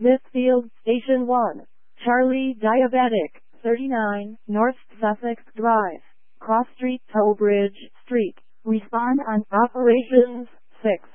Smithfield, Station 1. Charlie Diabetic, 39, North Sussex Drive, Cross Street, Towbridge Street. Respond on Operations 6.